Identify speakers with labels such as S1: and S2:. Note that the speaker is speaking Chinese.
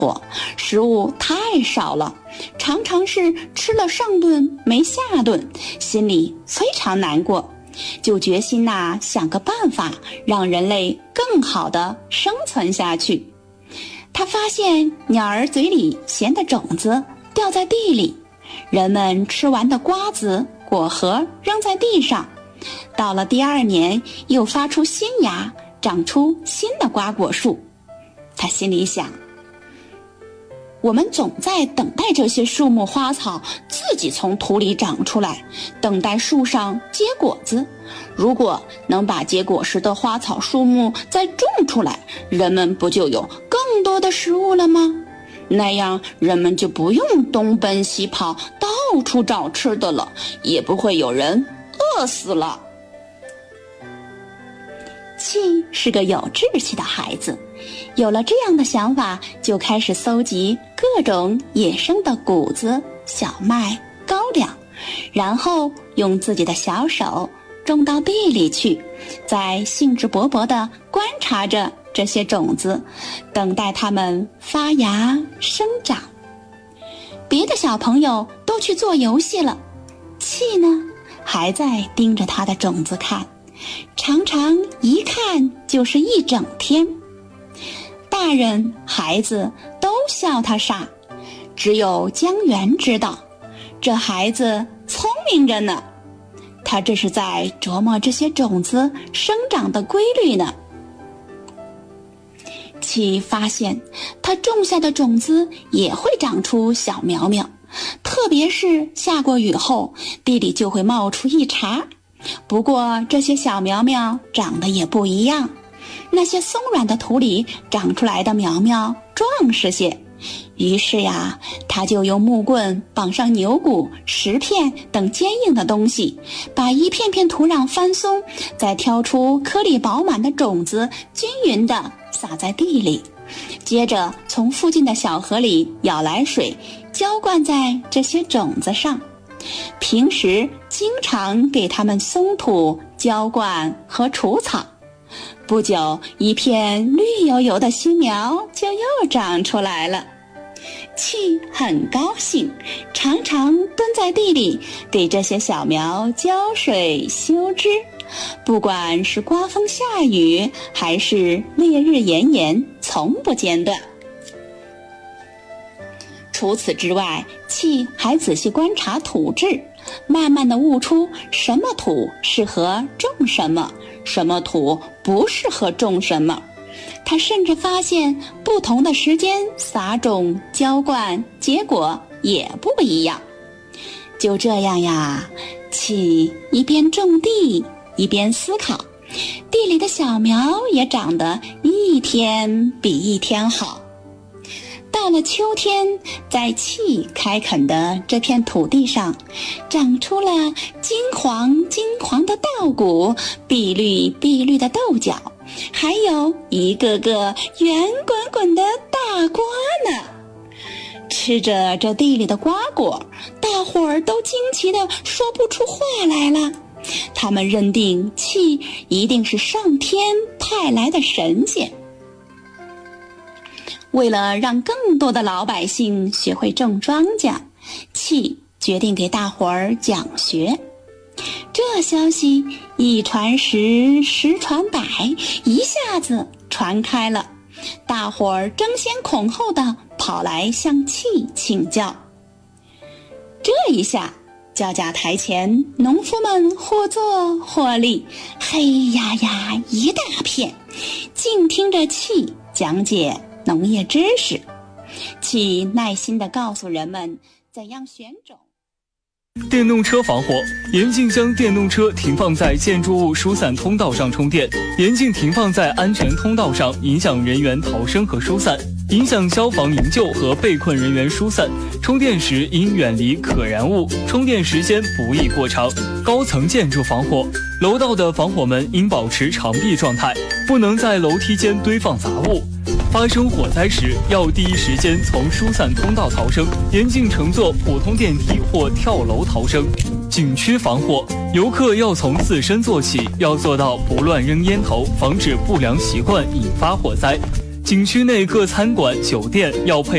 S1: 火，食物太少了，常常是吃了上顿没下顿，心里非常难过，就决心想个办法让人类更好地生存下去。他发现鸟儿嘴里衔的种子掉在地里，人们吃完的瓜子果核扔在地上，到了第2年又发出新芽，长出新的瓜果树。他心里想，我们总在等待这些树木花草自己从土里长出来，等待树上结果子。如果能把结果实的花草树木再种出来，人们不就有更多的食物了吗？那样人们就不用东奔西跑到处找吃的了，也不会有人饿死了。气是个有志气的孩子，有了这样的想法，就开始搜集各种野生的谷子、小麦、高粱，然后用自己的小手种到地里去，再兴致勃勃地观察着这些种子，等待它们发芽生长。别的小朋友都去做游戏了，气呢，还在盯着它的种子看，常常一看就是一整天。大人孩子都笑他傻，只有江源知道，这孩子聪明着呢，他这是在琢磨这些种子生长的规律呢。气发现他种下的种子也会长出小苗苗，特别是下过雨后，地里就会冒出一茬。不过这些小苗苗长得也不一样，那些松软的土里长出来的苗苗壮实些。于是他就用木棍绑上牛骨、石片等坚硬的东西，把一片片土壤翻松，再挑出颗粒饱满的种子，均匀地撒在地里，接着从附近的小河里舀来水，浇灌在这些种子上。平时经常给它们松土、浇灌和除草。不久，一片绿油油的新苗就又长出来了。气很高兴，常常蹲在地里给这些小苗浇水修枝，不管是刮风下雨还是烈日炎炎，从不间断。除此之外，气还仔细观察土质，慢慢地悟出什么土适合种什么，什么土不适合种什么。他甚至发现不同的时间撒种、浇灌，结果也不一样。就这样气一边种地一边思考，地里的小苗也长得一天比一天好。到了秋天，在气开垦的这片土地上，长出了金黄金黄的稻谷，碧绿碧绿的豆角，还有一个个圆滚滚的大瓜呢。吃着这地里的瓜果，大伙儿都惊奇地说不出话来了。他们认定气一定是上天派来的神仙。为了让更多的老百姓学会种庄稼，气决定给大伙儿讲学。这消息一传十，十传百，一下子传开了，大伙儿争先恐后地跑来向气请教。这一下，教架台前农夫们或坐或立，黑压压一大片，静听着气讲解农业知识。气耐心地告诉人们怎样选种。
S2: 电动车防火，严禁将电动车停放在建筑物疏散通道上充电，严禁停放在安全通道上，影响人员逃生和疏散，影响消防营救和被困人员疏散。充电时应远离可燃物，充电时间不宜过长。高层建筑防火，楼道的防火门应保持长闭状态，不能在楼梯间堆放杂物。发生火灾时，要第一时间从疏散通道逃生，严禁乘坐普通电梯或跳楼逃生。景区防火，游客要从自身做起，要做到不乱扔烟头，防止不良习惯引发火灾。 景区内各餐馆、酒店要配